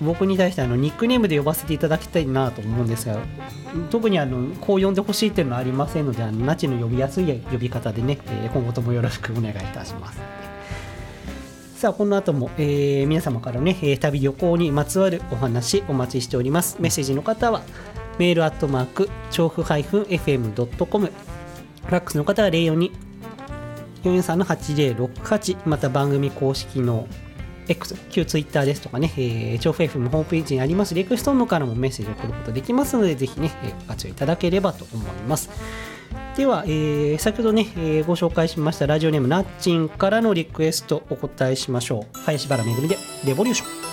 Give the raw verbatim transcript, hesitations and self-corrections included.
僕に対してあのニックネームで呼ばせていただきたいなと思うんですが、特にあのこう呼んでほしいっていうのはありませんので、あのナチの呼びやすい呼び方でね、えー、今後ともよろしくお願いいたします。さあこの後も、えー、皆様からね、えー、旅旅行にまつわるお話お待ちしております。メッセージの方はメールアットマーク調布 エフエムドットコム、 ファックスの方は ゼロよんに よんよんさん はちゼロろくはち、また番組公式の X、旧 Twitter ですとかね、えー、調布 エフエム ホームページにありますリクエストのからもメッセージを送ることできますので、ぜひね、えー、ご活用いただければと思います。では、えー、先ほどね、えー、ご紹介しましたラジオネームなっちんからのリクエストお答えしましょう。林原めぐみでレボリューション。